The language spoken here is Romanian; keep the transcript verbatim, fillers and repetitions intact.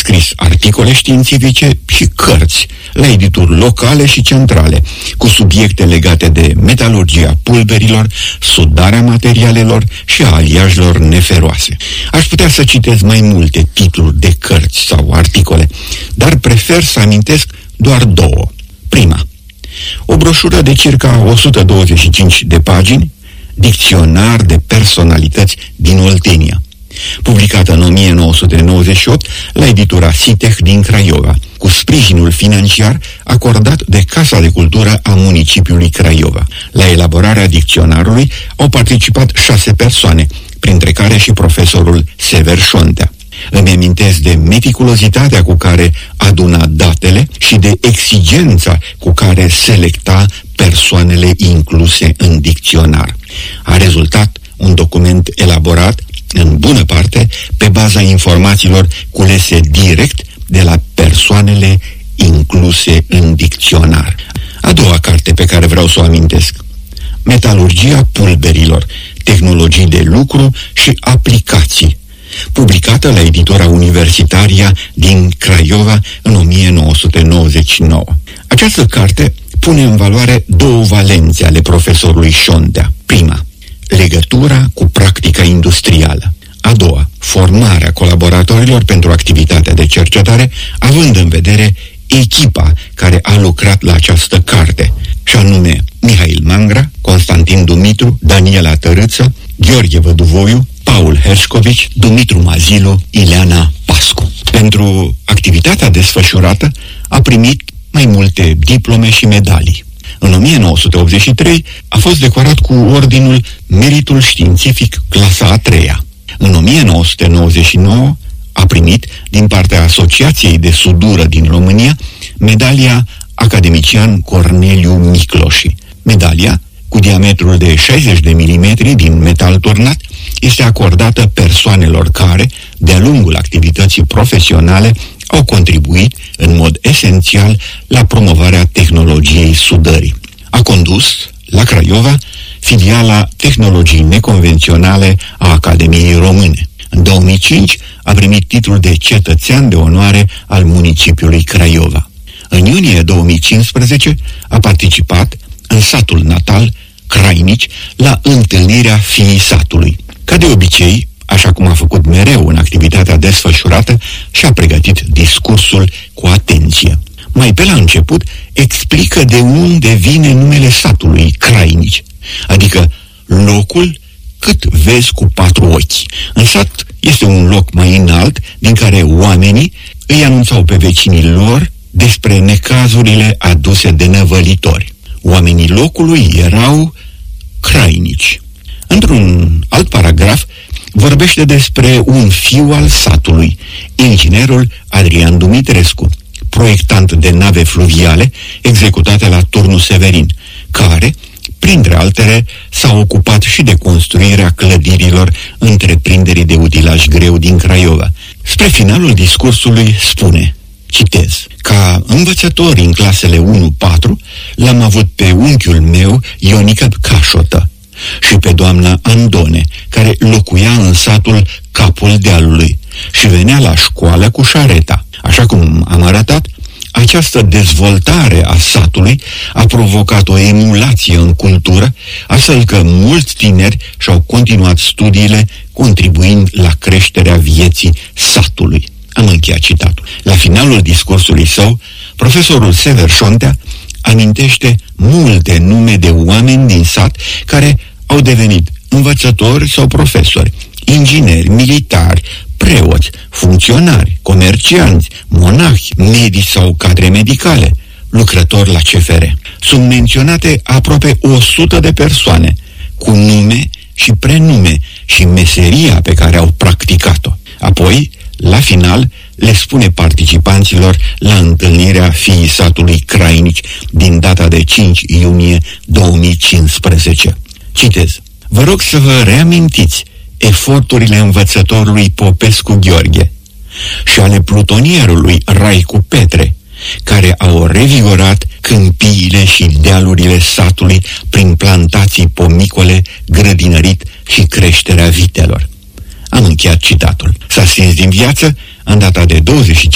scris articole științifice și cărți la edituri locale și centrale, cu subiecte legate de metalurgia pulberilor, sudarea materialelor și a aliajelor neferoase. Aș putea să citez mai multe titluri de cărți sau articole, dar prefer să amintesc doar două. Prima, o broșură de circa o sută douăzeci și cinci de pagini, Dicționar de personalități din Oltenia, publicată în o mie nouă sute nouăzeci și opt la editura Siteh din Craiova, cu sprijinul financiar acordat de Casa de Cultură a municipiului Craiova. La elaborarea dicționarului au participat șase persoane, printre care și profesorul Sever Șontea. Îmi amintesc de meticulozitatea cu care aduna datele și de exigența cu care selecta persoanele incluse în dicționar. A rezultat un document elaborat, în bună parte, pe baza informațiilor culese direct de la persoanele incluse în dicționar. A doua carte pe care vreau să o amintesc: Metalurgia pulberilor, tehnologii de lucru și aplicații, publicată la editura Universitaria din Craiova în o mie nouă sute nouăzeci și nouă. Această carte pune în valoare două valențe ale profesorului Șontea. Prima, legătura cu practica industrială. A doua, formarea colaboratorilor pentru activitatea de cercetare, având în vedere echipa care a lucrat la această carte, și anume Mihail Mangra, Constantin Dumitru, Daniela Tărâță, Gheorghe Văduvoiu, Paul Herșcovici, Dumitru Mazilu, Ileana Pascu. Pentru activitatea desfășurată a primit mai multe diplome și medalii. În o mie nouă sute optzeci și trei a fost decorat cu Ordinul Meritul Științific clasa a treia. În o mie nouă sute nouăzeci și nouă a primit, din partea Asociației de Sudură din România, medalia Academician Corneliu Micloși. Medalia, cu diametrul de șaizeci de milimetri din metal turnat, este acordată persoanelor care, de-a lungul activității profesionale, au contribuit în mod esențial la promovarea tehnologiei sudării. A condus, la Craiova, filiala Tehnologii Neconvenționale a Academiei Române. În două mii cinci a primit titlul de cetățean de onoare al municipiului Craiova. În iunie două mii cincisprezece a participat în satul natal, Crainici, la întâlnirea fiii satului. Ca de obicei, așa cum a făcut mereu în activitatea desfășurată, și-a pregătit discursul cu atenție. Mai pe la început, explică de unde vine numele satului, Crainici, adică locul cât vezi cu patru ochi. În sat este un loc mai înalt, din care oamenii îi anunțau pe vecinii lor despre necazurile aduse de năvălitori. Oamenii locului erau crainici. Într-un alt paragraf vorbește despre un fiu al satului, inginerul Adrian Dumitrescu, proiectant de nave fluviale executate la Turnul Severin, care, printre altele, s-a ocupat și de construirea clădirilor întreprinderii de utilaj greu din Craiova. Spre finalul discursului spune, citez, ca învățători în clasele unu patru l-am avut pe unchiul meu, Ionica Cașotă, și pe doamna Andone, care locuia în satul Capul Dealului și venea la școală cu șareta. Așa cum am arătat, această dezvoltare a satului a provocat o emulație în cultură, astfel că mulți tineri și-au continuat studiile, contribuind la creșterea vieții satului. Am încheiat citatul. La finalul discursului său, profesorul Sever Șontea amintește multe nume de oameni din sat care au devenit învățători sau profesori, ingineri, militari, preoți, funcționari, comercianți, monahi, medici sau cadre medicale, lucrători la C F R. Sunt menționate aproape o sută de persoane, cu nume și prenume și meseria pe care au practicat-o. Apoi, la final, le spune participanților la întâlnirea fiii satului Crainici din data de cinci iunie două mii cincisprezece. Citez. Vă rog să vă reamintiți eforturile învățătorului Popescu Gheorghe și ale plutonierului Raicu Petre, care au revigorat câmpiile și dealurile satului prin plantații pomicole, grădinărit și creșterea vitelor. Am încheiat citatul. S-a stins din viață în data de douăzeci și